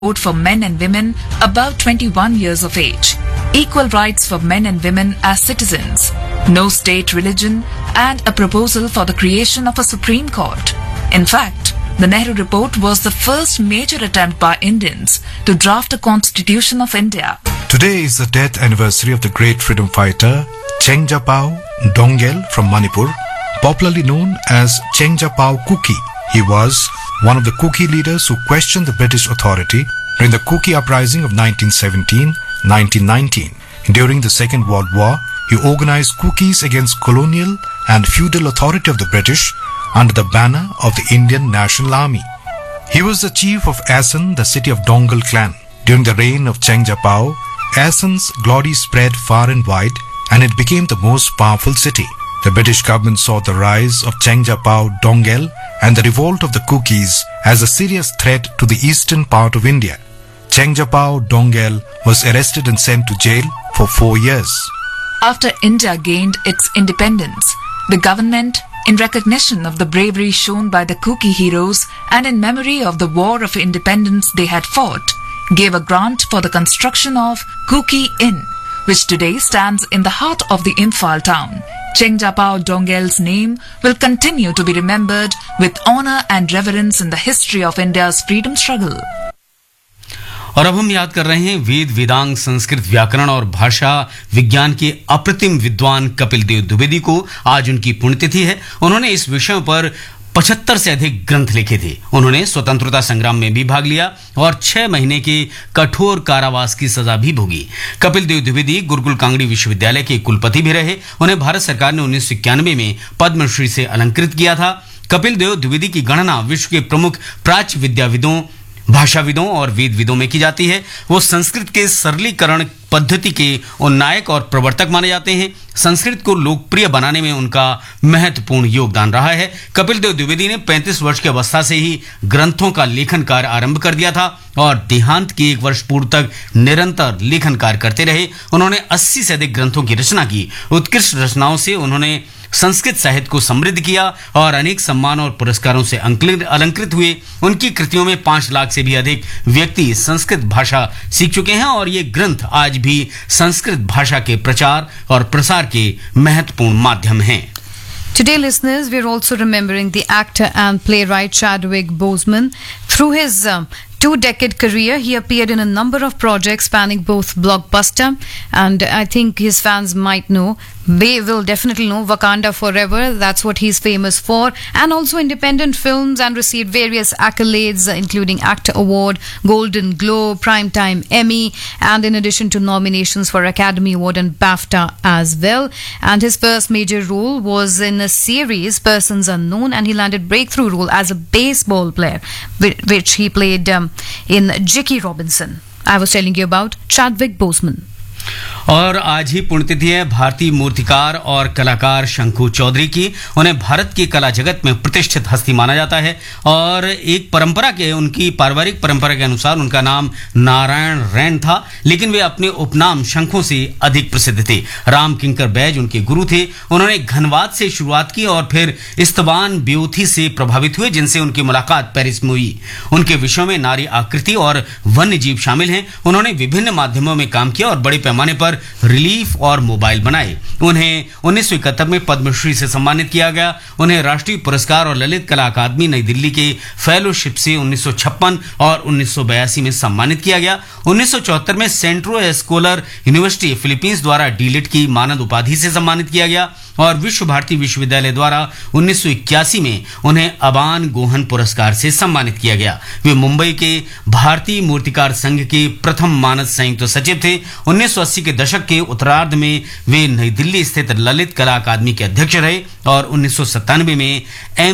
vote for men and women above 21 years of age, equal rights for men and women as citizens, no state religion, and a proposal for the creation of a Supreme Court. In fact, the Nehru Report was the first major attempt by Indians to draft a constitution of India. Today is the death anniversary of the great freedom fighter Chengjapao Dongel from Manipur, popularly known as Chengjapao Kuki. He was one of the Kuki leaders who questioned the British authority during the Kuki uprising of 1917-1919. During the Second World War, he organized Kukis against colonial and feudal authority of the British under the banner of the Indian National Army. He was the chief of Asan, the city of Dongal clan. During the reign of Chengjapao, Asan's glory spread far and wide, and it became the most powerful city. The British government saw the rise of Chengjapao Dongel and the revolt of the Kukis as a serious threat to the eastern part of India. Chengjapao Dongel was arrested and sent to jail for 4 years. After India gained its independence, the government, in recognition of the bravery shown by the Kuki heroes and in memory of the war of independence they had fought, gave a grant for the construction of Kuki Inn, which today stands in the heart of the Imphal town. Chengjapao Dongel's name will continue to be remembered with honor and reverence in the history of India's freedom struggle. और अब हम याद कर रहे हैं वेद वेदांग संस्कृत व्याकरण और भाषा विज्ञान के अप्रतिम विद्वान कपिल देव द्विवेदी को। आज उनकी पुण्यतिथि है। उन्होंने इस विषय पर 75 से अधिक ग्रंथ लिखे थे। उन्होंने स्वतंत्रता संग्राम में भी भाग लिया और 6 महीने के कठोर कारावास की सजा भी भोगी। कपिल देव द्विवेदी गुरुकुल कांगड़ी विश्वविद्यालय के कुलपति भी रहे। उन्हें भारत सरकार ने 1991 में पद्मश्री से अलंकृत किया था। कपिल देव द्विवेदी की गणना विश्व के प्रमुख प्राच्य विद्याविदों, भाषाविदों और वेदविदों में की जाती है। वो संस्कृत के सरलीकरण पद्धति के उन्नायक और प्रवर्तक माने जाते हैं। संस्कृत को लोकप्रिय बनाने में उनका महत्वपूर्ण योगदान रहा है। कपिल देव द्विवेदी ने 35 वर्ष की अवस्था से ही ग्रंथों का लेखन कार्य आरंभ कर दिया था और देहांत के 1 वर्ष पूर्व तक निरंतर लेखन कार्य करते रहे। उन्होंने 80 से अधिक ग्रंथों की रचना की। उत्कृष्ट रचनाओं से उन्होंने संस्कृत साहित्य को समृद्ध किया और अनेक सम्मान और पुरस्कारों से अलंकृत हुए। उनकी कृतियों में 5 लाख से भी अधिक व्यक्ति संस्कृत भाषा सीख चुके हैं और ये ग्रंथ आज भी संस्कृत भाषा के प्रचार और प्रसार के महत्वपूर्ण माध्यम हैं। Today, listeners, we are also remembering the actor and playwright Chadwick Boseman. Through his 2-decade career, he appeared in a number of projects spanning both blockbuster and I think his fans might know, they will definitely know, Wakanda Forever. That's what he's famous for, and also independent films, and received various accolades including Actor Award, Golden Globe, Primetime Emmy, and in addition to nominations for Academy Award and BAFTA as well. And his first major role was in a series Persons Unknown, and he landed breakthrough role as a baseball player, which he played in Jackie Robinson. I was telling you about Chadwick Boseman. और आज ही पुण्यतिथि है भारतीय मूर्तिकार और कलाकार शंकु चौधरी की। उन्हें भारत की कला जगत में प्रतिष्ठित हस्ती माना जाता है और एक परंपरा के, उनकी पारिवारिक परंपरा के अनुसार उनका नाम नारायण रैन था, लेकिन वे अपने उपनाम शंखों से अधिक प्रसिद्ध थे। राम किंकर बैज उनके गुरु थे। उन्होंने घनवाद से शुरुआत की और फिर इस्तवान ब्योथी से प्रभावित हुए, जिनसे उनकी मुलाकात पेरिस में हुई। उनके विषयों में नारी आकृति और वन्य जीव शामिल हैं। उन्होंने विभिन्न माध्यमों में काम किया और बड़े पैमाने पर रिलीफ और मोबाइल बनाए। उन्हें 1971 में पद्मश्री से सम्मानित किया गया। उन्हें राष्ट्रीय पुरस्कार और ललित कला अकादमी नई दिल्ली के फेलोशिप से 1956 और 1982 में सम्मानित किया गया। 1974 में सेंट्रो एस्कोलर यूनिवर्सिटी फिलीपींस द्वारा डीलिट की मानद उपाधि से सम्मानित किया गया और विश्व भारती विश्वविद्यालय द्वारा 1981 में उन्हें अबान गोहन पुरस्कार से सम्मानित किया गया। वे मुंबई के भारतीय मूर्तिकार संघ के प्रथम मानद संयुक्त सचिव थे। 1980 के दशक के उत्तरार्ध में वे नई दिल्ली स्थित ललित कला अकादमी के अध्यक्ष रहे और 1997 में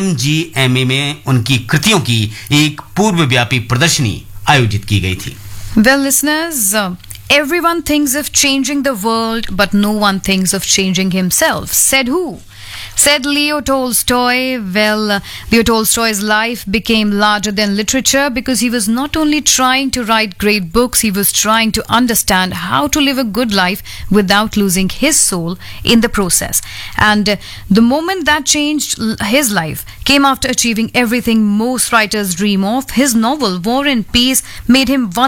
MGMA में उनकी कृतियों की एक पूर्वव्यापी प्रदर्शनी आयोजित की गई थी। Well, listeners, everyone thinks of changing the world, but no one thinks of changing himself. Said who? Said Leo Tolstoy. Well, Leo Tolstoy's life became larger than literature because he was not only trying to write great books, he was trying to understand how to live a good life without losing his soul in the process. And the moment that changed his life came after achieving everything most writers dream of. His novel, War and Peace, made him one